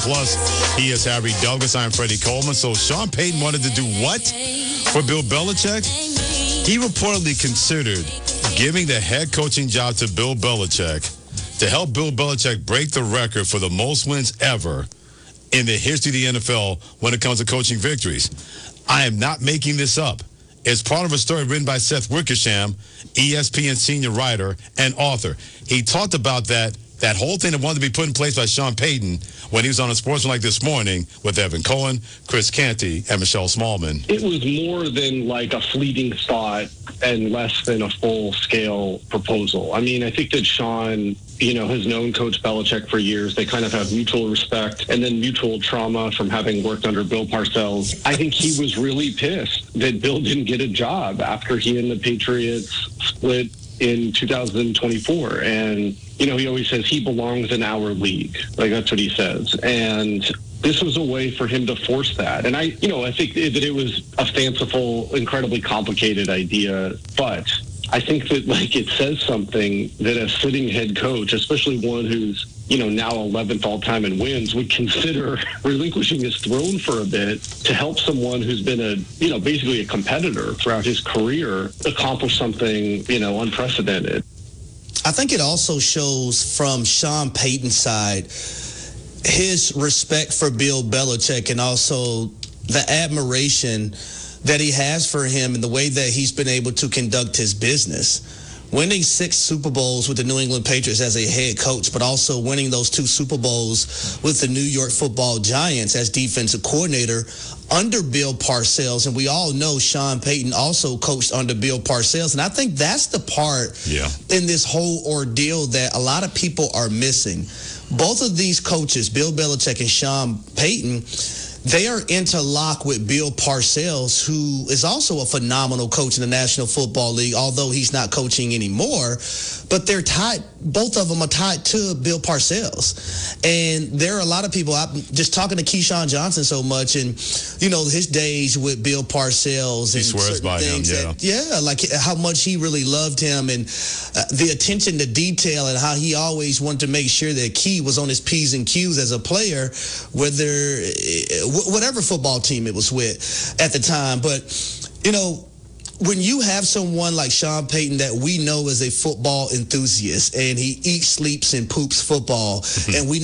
Plus, he has Harry Douglas and Freddie Coleman. So Sean Payton wanted to do what for Bill Belichick? He reportedly considered giving the head coaching job to Bill Belichick to help Bill Belichick break the record for the most wins ever in the history of the NFL when it comes to coaching victories. I am not making this up. It's part of a story written by Seth Wickersham, ESPN senior writer and author. He talked about that whole thing that wanted to be put in place by Sean Payton when he was on a Sportsmanlike This Morning with Evan Cohen, Chris Canty, and Michelle Smallman. It was more than like a fleeting thought and less than a full-scale proposal. I mean, I think that Sean, has known Coach Belichick for years. They kind of have mutual respect and then mutual trauma from having worked under Bill Parcells. I think he was really pissed that Bill didn't get a job after he and the Patriots split in 2024. And, he always says he belongs in our league. Like, that's what he says. And this was a way for him to force that. And I think that it was a fanciful, incredibly complicated idea, but I think that, it says something that a sitting head coach, especially one who's, now 11th all-time in wins, would consider relinquishing his throne for a bit to help someone who's been basically a competitor throughout his career accomplish something, unprecedented. I think it also shows from Sean Payton's side his respect for Bill Belichick and also the admiration that he has for him and the way that he's been able to conduct his business. Winning 6 Super Bowls with the New England Patriots as a head coach, but also winning those 2 Super Bowls with the New York Football Giants as defensive coordinator under Bill Parcells. And we all know Sean Payton also coached under Bill Parcells. And I think that's the part in this whole ordeal that a lot of people are missing. Both of these coaches, Bill Belichick and Sean Payton, they are interlocked with Bill Parcells, who is also a phenomenal coach in the National Football League, although he's not coaching anymore. But they're tied. Both of them are tied to Bill Parcells. And there are a lot of people, I'm just talking to Keyshawn Johnson so much, and, his days with Bill Parcells. He swears by him, like how much he really loved him and the attention to detail and how he always wanted to make sure that Key was on his P's and Q's as a player, whatever football team it was with at the time. But, when you have someone like Sean Payton that we know is a football enthusiast and he eats, sleeps, and poops football, and we